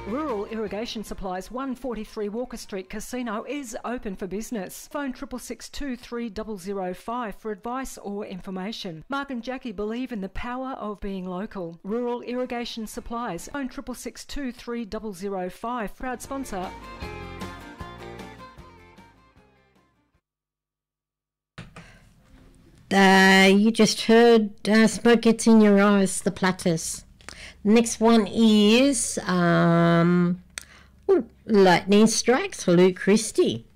Rural Irrigation Supplies, 143 Walker Street Casino is open for business. Phone 666 23005 for advice or information. Mark and Jackie believe in the power of being local. Rural Irrigation Supplies, phone 666 23005. Proud sponsor. You just heard Smoke Gets in Your Eyes, the Platters. Next one is Lightning Strikes, Luke Christie.